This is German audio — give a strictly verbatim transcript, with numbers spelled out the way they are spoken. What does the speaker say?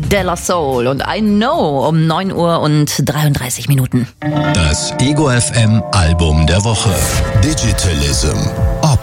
De La Soul und I Know um neun Uhr und dreiunddreißig Minuten. Das Ego F M Album der Woche. Digitalism.